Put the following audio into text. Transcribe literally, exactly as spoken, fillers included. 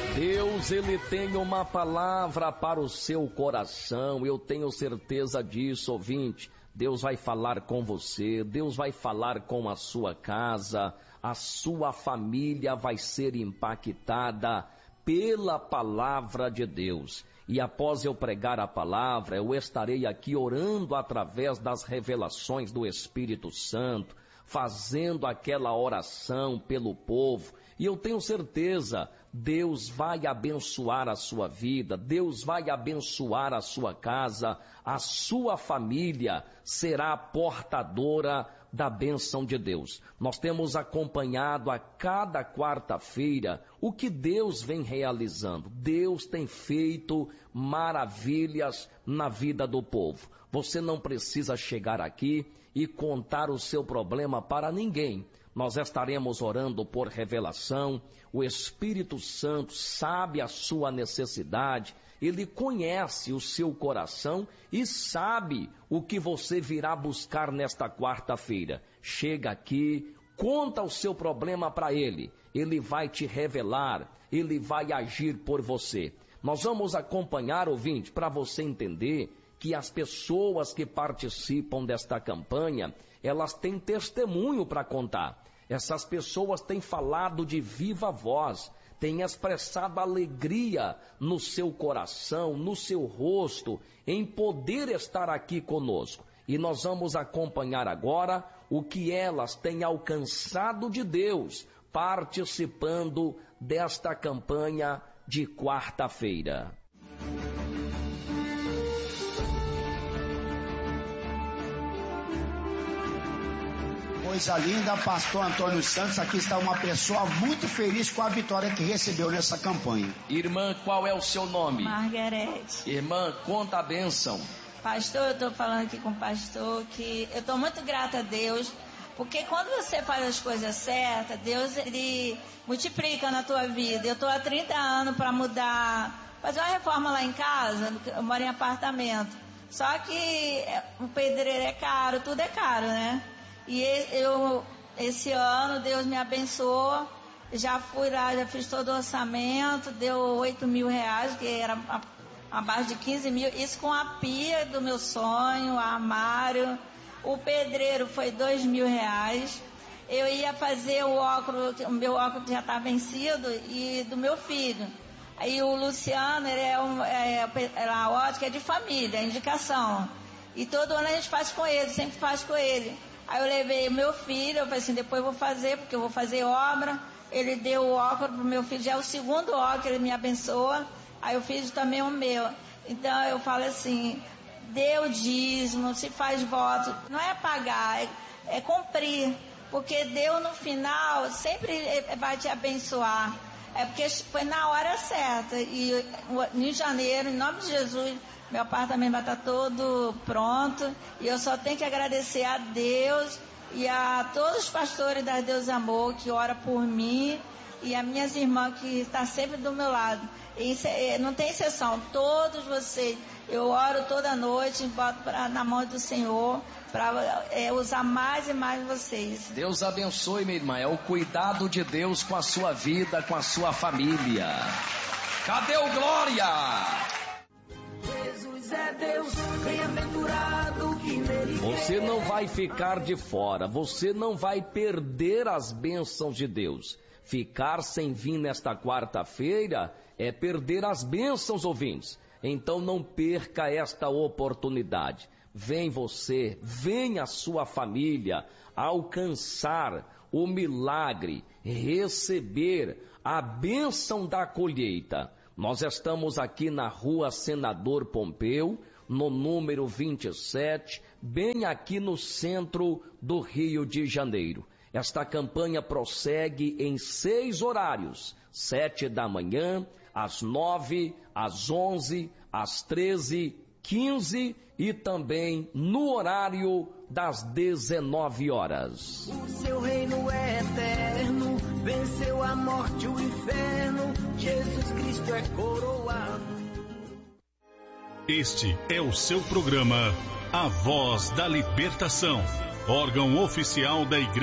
Deus, Ele tem uma palavra para o seu coração, eu tenho certeza disso, ouvinte. Deus vai falar com você, Deus vai falar com a sua casa, a sua família vai ser impactada pela palavra de Deus. E após eu pregar a palavra, eu estarei aqui orando através das revelações do Espírito Santo, fazendo aquela oração pelo povo. E eu tenho certeza, Deus vai abençoar a sua vida, Deus vai abençoar a sua casa, a sua família será portadora da bênção de Deus. Nós temos acompanhado a cada quarta-feira o que Deus vem realizando. Deus tem feito maravilhas na vida do povo. Você não precisa chegar aqui e contar o seu problema para ninguém. Nós estaremos orando por revelação. O Espírito Santo sabe a sua necessidade, Ele conhece o seu coração e sabe o que você virá buscar nesta quarta-feira. Chega aqui, conta o seu problema para Ele, Ele vai te revelar, Ele vai agir por você. Nós vamos acompanhar, ouvinte, para você entender que as pessoas que participam desta campanha, elas têm testemunho para contar. Essas pessoas têm falado de viva voz, têm expressado alegria no seu coração, no seu rosto, em poder estar aqui conosco. E nós vamos acompanhar agora o que elas têm alcançado de Deus, participando desta campanha de quarta-feira. Coisa linda, pastor Antônio Santos, aqui está uma pessoa muito feliz com a vitória que recebeu nessa campanha. Irmã, qual é o seu nome? Margarete. Irmã, conta a bênção. Pastor, eu estou falando aqui com o pastor que eu estou muito grata a Deus, porque quando você faz as coisas certas, Deus ele multiplica na tua vida. Eu estou há trinta anos para mudar, fazer uma reforma lá em casa, eu moro em apartamento. Só que o pedreiro é caro, tudo é caro, né? E eu, esse ano, Deus me abençoou, já fui lá, já fiz todo o orçamento, deu oito mil reais, que era abaixo de quinze mil, isso com a pia do meu sonho, o armário, o pedreiro foi dois mil reais, eu ia fazer o óculos, o meu óculos já está vencido, e do meu filho. Aí o Luciano, ele é, um, é, é a ótica é de família, indicação, e todo ano a gente faz com ele, sempre faz com ele. Aí eu levei o meu filho, eu falei assim, depois eu vou fazer, porque eu vou fazer obra. Ele deu o óculos pro meu filho, já é o segundo óculos, ele me abençoa. Aí eu fiz também o meu. Então eu falo assim, dê o dízimo, se faz voto, não é pagar, é, é cumprir. Porque Deus no final sempre vai te abençoar. É porque foi na hora certa. E em janeiro, em nome de Jesus, meu apartamento vai estar todo pronto. E eu só tenho que agradecer a Deus e a todos os pastores da Deus Amor que oram por mim e as minhas irmãs que estão sempre do meu lado. E não tem exceção, todos vocês. Eu oro toda noite, boto pra, na mão do Senhor para é, usar mais e mais vocês. Deus abençoe, minha irmã. É o cuidado de Deus com a sua vida, com a sua família. Cadê o glória? Jesus é Deus, bem-aventurado que nele. Você não vai ficar de fora, você não vai perder as bênçãos de Deus. Ficar sem vir nesta quarta-feira é perder as bênçãos, ouvintes. Então não perca esta oportunidade. Vem você, vem a sua família alcançar o milagre, receber a bênção da colheita. Nós estamos aqui na rua Senador Pompeu, no número vinte e sete, bem aqui no centro do Rio de Janeiro. Esta campanha prossegue em seis horários, sete da manhã, às nove, às onze, às treze, quinze e também no horário das dezenove horas. O seu reino é eterno, venceu a morte e o inferno, Jesus Cristo é coroado. Este é o seu programa A Voz da Libertação, órgão oficial da Igreja